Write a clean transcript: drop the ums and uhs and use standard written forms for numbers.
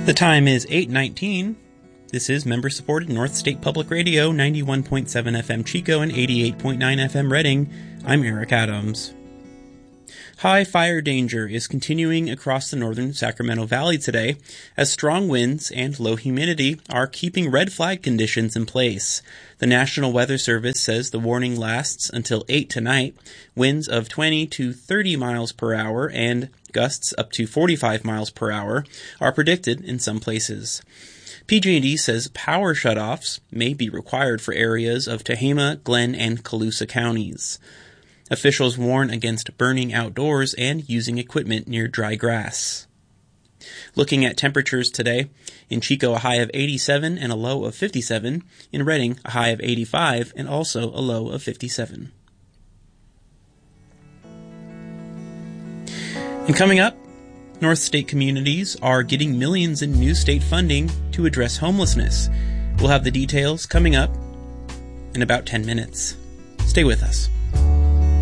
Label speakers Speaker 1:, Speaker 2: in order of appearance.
Speaker 1: The time is 8:19. This is member-supported North State Public Radio, 91.7 FM Chico and 88.9 FM Reading. I'm Eric Adams. High fire danger is continuing across the northern Sacramento Valley today, as strong winds and low humidity are keeping red flag conditions in place. The National Weather Service says the warning lasts until 8 tonight. Winds of 20 to 30 miles per hour and gusts up to 45 miles per hour are predicted in some places. PG&E says power shutoffs may be required for areas of Tehama, Glenn, and Colusa counties. Officials warn against burning outdoors and using equipment near dry grass. Looking at temperatures today, in Chico a high of 87 and a low of 57, in Reading a high of 85 and also a low of 57. And coming up, North State communities are getting millions in new state funding to address homelessness. We'll have the details coming up in about 10 minutes. Stay with us.